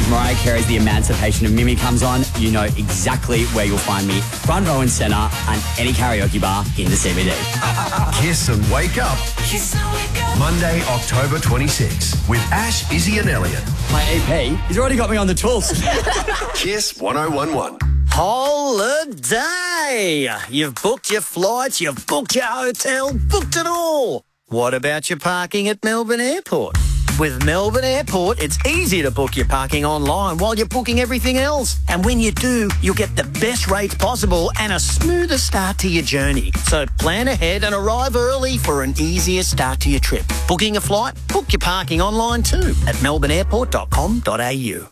Mariah Carey's The Emancipation of Mimi comes on, you know exactly where you'll find me. Front row and centre and any karaoke bar in the CBD. Kiss and Wake Up. Kiss and Wake Up. Monday, October 26 with Ash, Izzy and Elliot. My EP, he's already got me on the tools. Kiss 1011. Holiday! You've booked your flights, you've booked your hotel, booked it all. What about your parking at Melbourne Airport? With Melbourne Airport, it's easy to book your parking online while you're booking everything else. And when you do, you'll get the best rates possible and a smoother start to your journey. So plan ahead and arrive early for an easier start to your trip. Booking a flight? Book your parking online too at melbourneairport.com.au.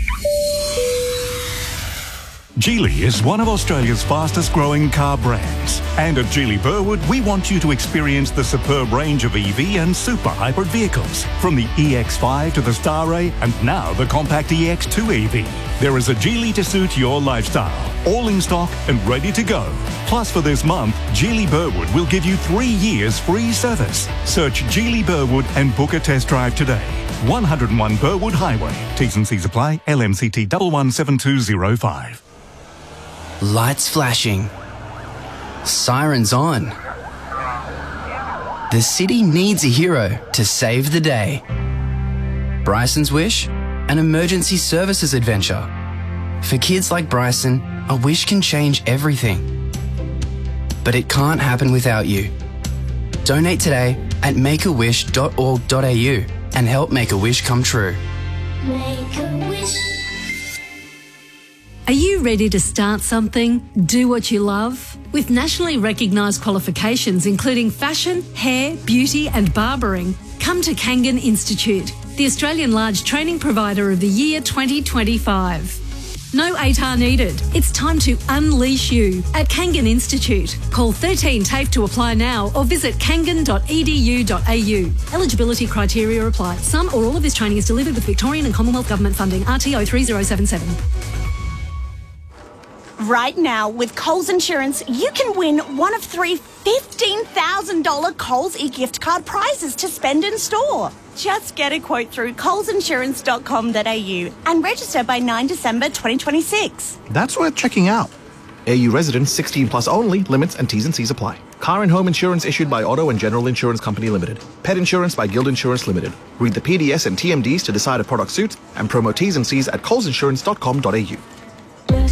Geely is one of Australia's fastest growing car brands. And at Geely Burwood, we want you to experience the superb range of EV and super hybrid vehicles. From the EX5 to the Starray and now the compact EX2 EV. There is a Geely to suit your lifestyle. All in stock and ready to go. Plus for this month, Geely Burwood will give you 3 years free service. Search Geely Burwood and book a test drive today. 101 Burwood Highway. T's and C's apply. LMCT 117205. Lights flashing. Sirens on. The city needs a hero to save the day. Bryson's Wish, an emergency services adventure. For kids like Bryson, a wish can change everything. But it can't happen without you. Donate today at makeawish.org.au and help make a wish come true. Make a wish. Are you ready to start something? Do what you love? With nationally recognised qualifications including fashion, hair, beauty and barbering, come to Kangan Institute, the Australian large training provider of the year 2025. No ATAR needed. It's time to unleash you at Kangan Institute. Call 13 TAFE to apply now or visit kangan.edu.au. Eligibility criteria apply. Some or all of this training is delivered with Victorian and Commonwealth Government funding. RTO 3077. Right now, with Coles Insurance, you can win one of 3 $15,000 Coles e-gift card prizes to spend in store. Just get a quote through colesinsurance.com.au and register by 9 December 2026. That's worth checking out. AU residents 16 plus only, limits and T's and C's apply. Car and home insurance issued by Auto and General Insurance Company Limited. Pet insurance by Guild Insurance Limited. Read the PDS and TMDs to decide if product suits and promo T's and C's at colesinsurance.com.au.